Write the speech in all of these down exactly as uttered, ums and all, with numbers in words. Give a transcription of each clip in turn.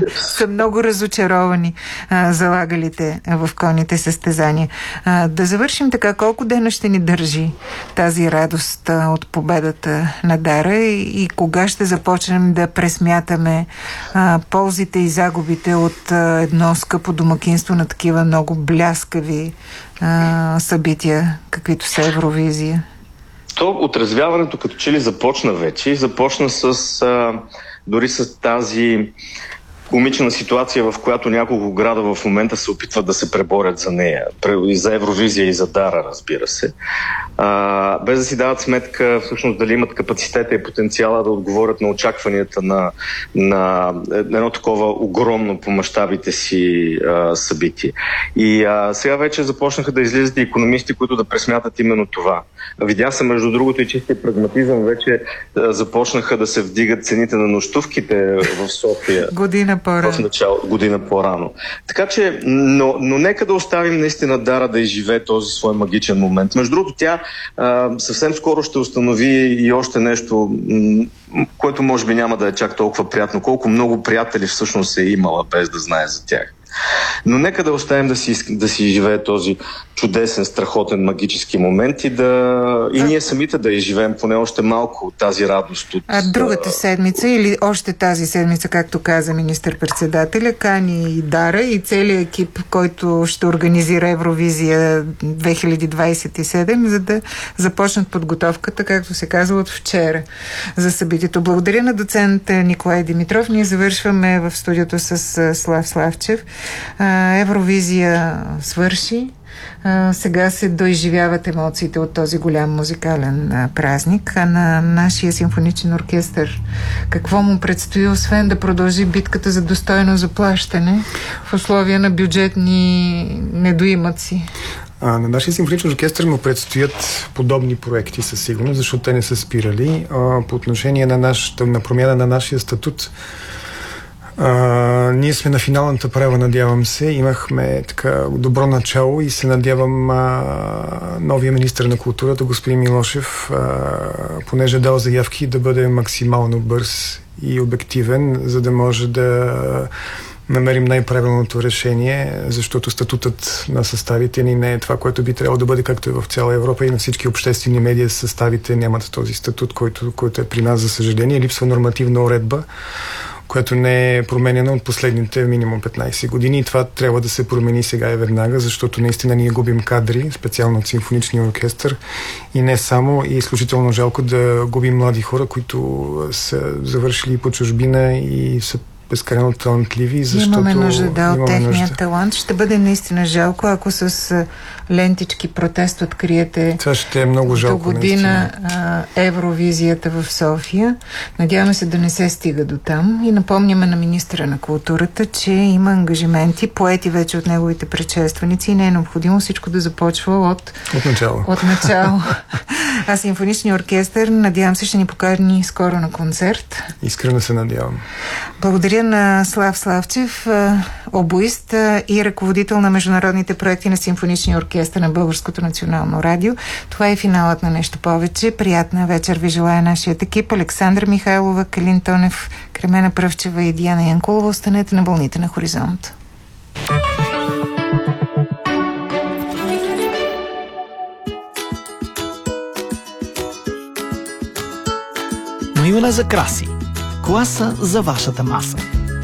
са много разочаровани а, залагалите в конните състезания. А, да завършим така, колко дена ще ни държи тази радост а, от победата на Дара и, и кога ще започнем да пресмятаме а, ползите и загубите от а, едно скъпо домакинство на такива много бляскави а, събития, каквито са Евровизия? То отрезвяването като че ли започна вече и започна с а, дори с тази комична ситуация, в която няколко града в момента се опитват да се преборят за нея. И за Евровизия и за Дара, разбира се. А, без да си дават сметка всъщност дали имат капацитета и потенциала да отговорят на очакванията на, на едно такова огромно по мащабите си а, събитие. И а, сега вече започнаха да излизат и икономисти, които да пресмятат именно това. Видя се, между другото, и чистия прагматизъм, вече а, започнаха да се вдигат цените на нощувките в София. Година по-рано. В начало, година по-рано. Така че, но, но нека да оставим наистина Дара да изживее този свой магичен момент. Между другото, тя а, съвсем скоро ще установи и още нещо, м- което може би няма да е чак толкова приятно. Колко много приятели всъщност е имала, без да знае за тях. Но нека да оставим да си, да си живее този чудесен, страхотен, магически момент и да и ние самите да изживеем поне още малко от тази радост. От, а другата седмица или още тази седмица, както каза министър-председателя, кани и Дара и целият екип, който ще организира Евровизия две хиляди двадесет и седем, за да започнат подготовката, както се казва, от вчера за събитието. Благодаря на доцент Николай Димитров. Ние завършваме в студиото с Слав Славчев. Евровизия свърши. Сега се доизживяват емоциите от този голям музикален празник. А на нашия симфоничен оркестър какво му предстои, освен да продължи битката за достойно заплащане в условия на бюджетни недоимъци? А, на нашия симфоничен оркестър му предстоят подобни проекти със сигурност, защото те не са спирали. А, по отношение на, нашата, на промяна на нашия статут, Uh, ние сме на финалната права, надявам се. Имахме така добро начало и се надявам uh, новия министър на културата, господин Милошев, uh, понеже дал заявки, да бъде максимално бърз и обективен, за да може да намерим най-правилното решение, защото статутът на съставите ни не е това, което би трябвало да бъде, както е в цяла Европа, и на всички обществени медии съставите нямат този статут, който, който е при нас, за съжаление. Липсва нормативна уредба, което не е променено от последните минимум петнадесет години, и това трябва да се промени сега и веднага, защото наистина ние губим кадри, специално от симфоничния оркестър, и не само, и изключително жалко да губим млади хора, които са завършили по чужбина и са безкрайно талантливи, защото имаме нужда да, от техния нужда. талант. Ще бъде наистина жалко, ако с лентички протест откриете това ще е много жалко, до година а, Евровизията в София. Надяваме се да не се стига до там и напомняме на министъра на културата, че има ангажименти, поети вече от неговите предшественици, и не е необходимо всичко да започва от, от начало. От начало. А симфоничният оркестър, надявам се, ще ни покани скоро на концерт. Искрено се надявам. Благодаря на Слав Славчев, обоист и ръководител на международните проекти на симфоничния оркестър на Българското национално радио. Това е финалът на Нещо повече. Приятна вечер ви желая нашият екип. Александра Михайлова, Калин Тонев, Кремена Пръвчева и Диана Янкулова. Останете на вълните на Хоризонт. Но имена за краси. Класа за вашата маса.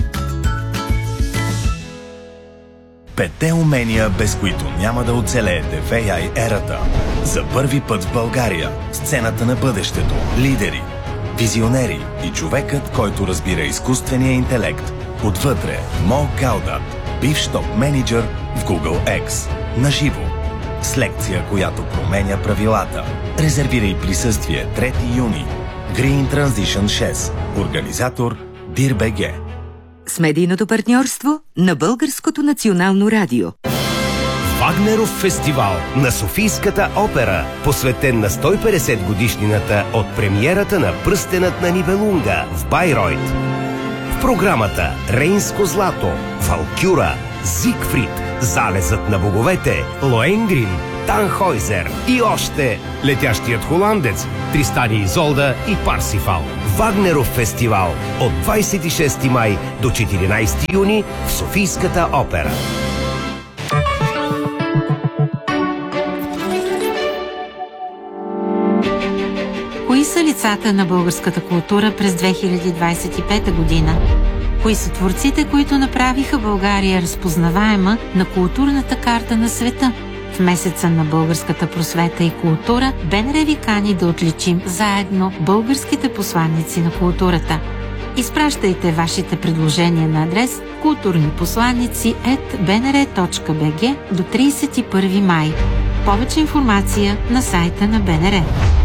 Петте умения, без които няма да оцелеете в ей ай ерата. За първи път в България, сцената на бъдещето, лидери, визионери и човекът, който разбира изкуствения интелект. Отвътре Мо Гаудат, бивш топ-менеджер в Google X. Наживо. С лекция, която променя правилата. Резервирай присъствие трети юни. Green Transition шест. Организатор Дир.бг. С медийното партньорство на Българското национално радио. Вагнеров фестивал на Софийската опера, посветен на сто и петдесет годишнината от премиерата на Пръстенът на Нибелунга в Байройт. В програмата Рейнско злато, Валкюра, Зигфрид, Залезът на боговете, Лоенгрин, Танхойзер и още Летящият холандец, Тристан и Изолда и Парсифал. Вагнеров фестивал от двадесет и шести май до четиринадесети юни в Софийската опера. Кои са лицата на българската култура през две хиляди двадесет и пета година? Кои са творците, които направиха България разпознаваема на културната карта на света? В месеца на българската просвета и култура БНР ви кани да отличим заедно българските посланици на културата. Изпращайте вашите предложения на адрес културнипосланици ет бе ен ер точка бе же до тридесет и първи май. Повече информация на сайта на БНР.